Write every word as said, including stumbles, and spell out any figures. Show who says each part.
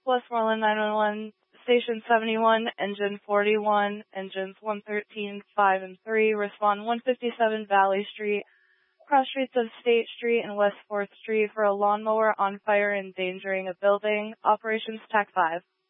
Speaker 1: Westmoreland nine one one, Station seventy-one, Engine forty-one, Engines one thirteen, five, and three, respond one fifty-seven Valley Street, cross streets of State Street and West fourth Street for a lawnmower on fire endangering a building. Operations T A C five.